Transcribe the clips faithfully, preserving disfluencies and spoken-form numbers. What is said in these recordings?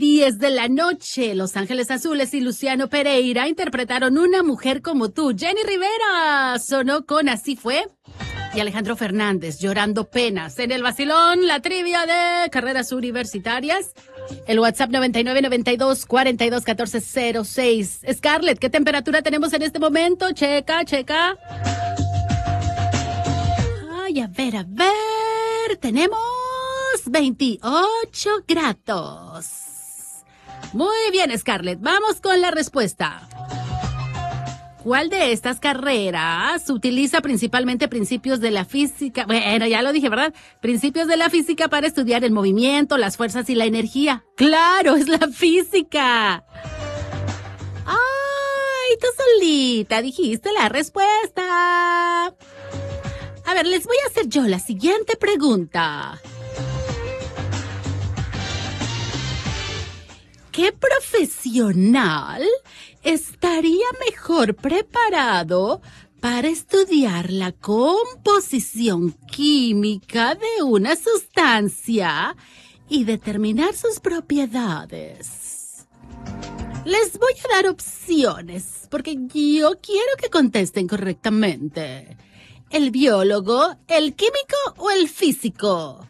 diez de la noche. Los Ángeles Azules y Luciano Pereira interpretaron Una mujer como tú. Jenny Rivera sonó con Así fue. Y Alejandro Fernández, Llorando penas. En el vacilón, la trivia de carreras universitarias. El WhatsApp noventa y nueve, noventa y dos, cuarenta y dos, catorce, cero seis. Scarlett, ¿qué temperatura tenemos en este momento? Checa, checa. Ay, a ver, a ver. Tenemos veintiocho grados. Muy bien, Scarlett. Vamos con la respuesta. ¿Cuál de estas carreras utiliza principalmente principios de la física? Bueno, ya lo dije, ¿verdad? Principios de la física para estudiar el movimiento, las fuerzas y la energía. ¡Claro, es la física! ¡Ay, tú solita dijiste la respuesta! A ver, les voy a hacer yo la siguiente pregunta. ¿Qué profesional estaría mejor preparado para estudiar la composición química de una sustancia y determinar sus propiedades? Les voy a dar opciones porque yo quiero que contesten correctamente. ¿El biólogo, el químico o el físico?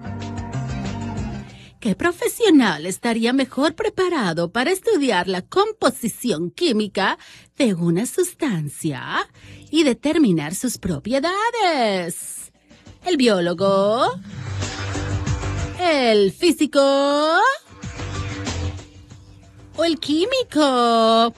¿Qué profesional estaría mejor preparado para estudiar la composición química de una sustancia y determinar sus propiedades? ¿El biólogo? ¿El físico? ¿O el químico?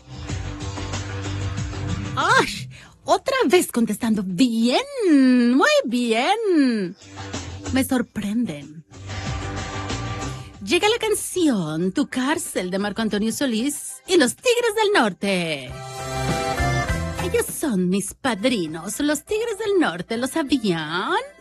¡Ay! Otra vez contestando bien, muy bien. Me sorprenden. Llega la canción Tu cárcel de Marco Antonio Solís y los Tigres del Norte. Ellos son mis padrinos, los Tigres del Norte, ¿lo sabían?